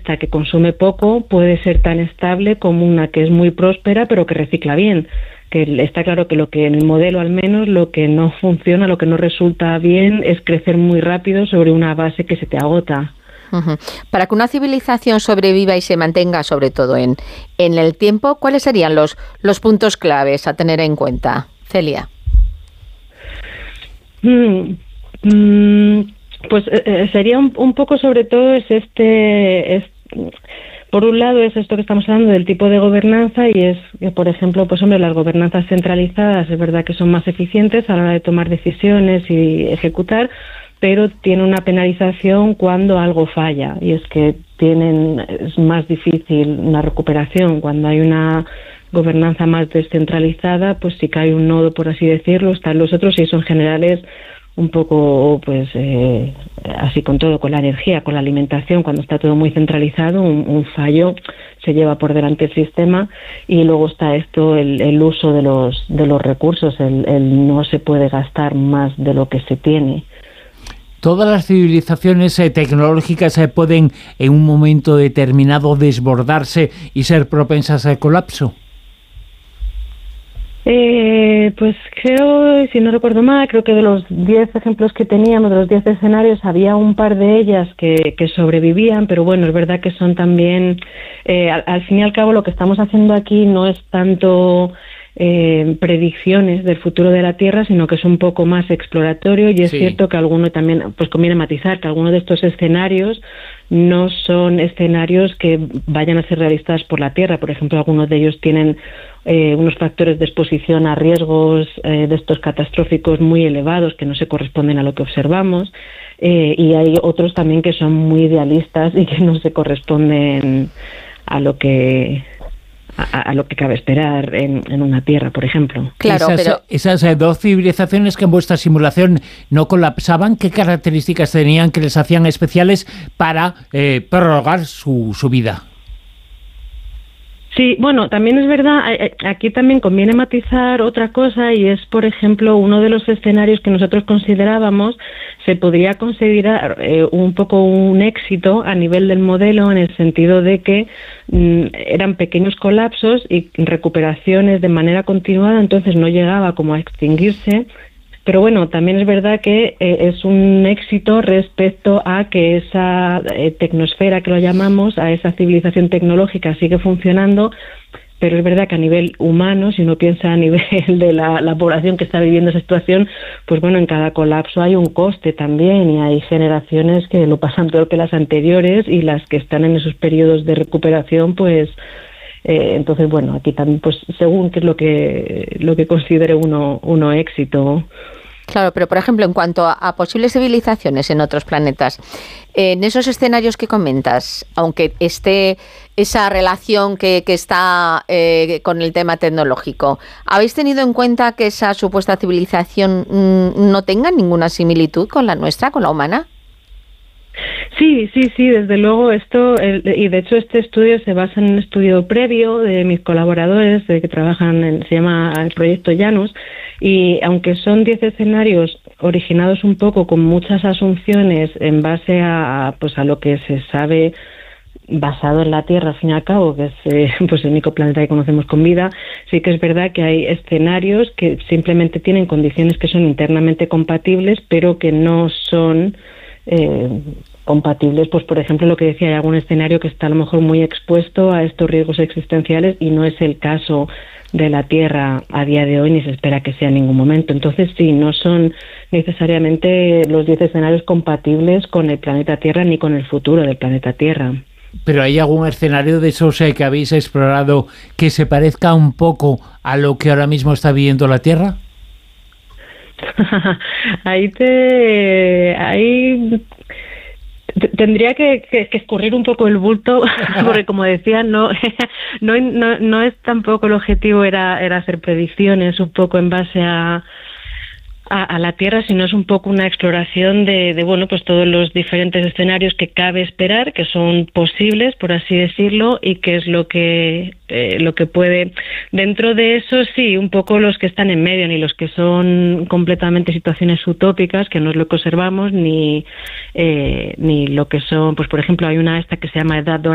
esta que consume poco puede ser tan estable como una que es muy próspera pero que recicla bien. Que está claro que lo que en el modelo al menos lo que no funciona, lo que no resulta bien es crecer muy rápido sobre una base que se te agota. Uh-huh. Para que una civilización sobreviva y se mantenga sobre todo en el tiempo, ¿cuáles serían los puntos claves a tener en cuenta, Celia? Pues sería un poco sobre todo por un lado es esto que estamos hablando del tipo de gobernanza y es que, por ejemplo, pues hombre, las gobernanzas centralizadas es verdad que son más eficientes a la hora de tomar decisiones y ejecutar, pero tiene una penalización cuando algo falla y es que es más difícil una recuperación. Cuando hay una gobernanza más descentralizada, pues si cae un nodo, por así decirlo, están los otros y eso en general es un poco, pues, así con todo, con la energía, con la alimentación, cuando está todo muy centralizado, un fallo se lleva por delante el sistema y luego está el uso de los recursos, el no se puede gastar más de lo que se tiene. ¿Todas las civilizaciones tecnológicas pueden en un momento determinado desbordarse y ser propensas al colapso? Pues creo, si no recuerdo mal, creo que de los 10 ejemplos que teníamos, de los 10 escenarios, había un par de ellas que sobrevivían, pero bueno, es verdad que son también, al fin y al cabo lo que estamos haciendo aquí no es tanto predicciones del futuro de la Tierra, sino que es un poco más exploratorio y es cierto que alguno también, pues conviene matizar que algunos de estos escenarios no son escenarios que vayan a ser realizados por la Tierra. Por ejemplo, algunos de ellos tienen unos factores de exposición a riesgos de estos catastróficos muy elevados que no se corresponden a lo que observamos y hay otros también que son muy idealistas y que no se corresponden a lo que cabe esperar en una Tierra, por ejemplo. Claro, esas dos civilizaciones que en vuestra simulación no colapsaban, ¿qué características tenían que les hacían especiales para prolongar su vida? Sí, bueno, también es verdad, aquí también conviene matizar otra cosa y es, por ejemplo, uno de los escenarios que nosotros considerábamos se podría considerar un poco un éxito a nivel del modelo en el sentido de que eran pequeños colapsos y recuperaciones de manera continuada, entonces no llegaba como a extinguirse. Pero bueno, también es verdad que es un éxito respecto a que esa tecnosfera, que lo llamamos, a esa civilización tecnológica sigue funcionando, pero es verdad que a nivel humano, si uno piensa a nivel de la población que está viviendo esa situación, pues bueno, en cada colapso hay un coste también y hay generaciones que lo pasan peor que las anteriores y las que están en esos periodos de recuperación, pues entonces bueno, aquí también pues según qué es lo que considere uno éxito. Claro, pero por ejemplo, en cuanto a posibles civilizaciones en otros planetas, en esos escenarios que comentas, aunque esté esa relación que está con el tema tecnológico, ¿habéis tenido en cuenta que esa supuesta civilización no tenga ninguna similitud con la nuestra, con la humana? Sí, desde luego y de hecho este estudio se basa en un estudio previo de mis colaboradores que trabajan se llama el proyecto Janus, y aunque son 10 escenarios originados un poco con muchas asunciones en base a lo que se sabe basado en la Tierra, al fin y al cabo, que es pues el único planeta que conocemos con vida, sí que es verdad que hay escenarios que simplemente tienen condiciones que son internamente compatibles, pero que no son compatibles, pues por ejemplo lo que decía, hay algún escenario que está a lo mejor muy expuesto a estos riesgos existenciales y no es el caso de la Tierra a día de hoy ni se espera que sea en ningún momento. Entonces sí, no son necesariamente los 10 escenarios compatibles con el planeta Tierra ni con el futuro del planeta Tierra. ¿Pero hay algún escenario de esos que habéis explorado que se parezca un poco a lo que ahora mismo está viviendo la Tierra? Ahí tendría que escurrir un poco el bulto porque como decía no es tampoco el objetivo era hacer predicciones un poco en base a la Tierra, sino es un poco una exploración de bueno, pues todos los diferentes escenarios que cabe esperar, que son posibles, por así decirlo, y que es lo que puede, dentro de eso sí, un poco los que están en medio, ni los que son completamente situaciones utópicas, que no es lo que observamos, ni lo que son, pues por ejemplo hay una que se llama Edad Dorada,